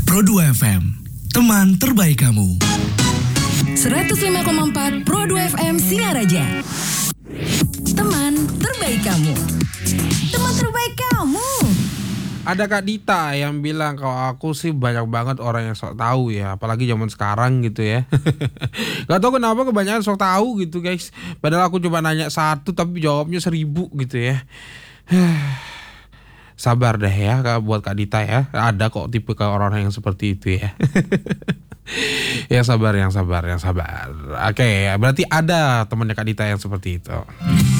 Pro2 FM, teman terbaik kamu. 105,4 Pro2 FM Singaraja. Teman terbaik kamu. Teman terbaik kamu. Ada Kak Dita yang bilang kalau aku sih banyak banget orang yang sok tahu ya, apalagi zaman sekarang gitu ya. Gak tau kenapa kebanyakan sok tahu gitu guys. Padahal aku cuma nanya satu tapi jawabnya 1000 gitu ya. Sabar deh ya buat Kak Dita ya. Ada kok tipe orang yang seperti itu ya. Yang sabar. Oke, berarti ada temannya Kak Dita yang seperti itu.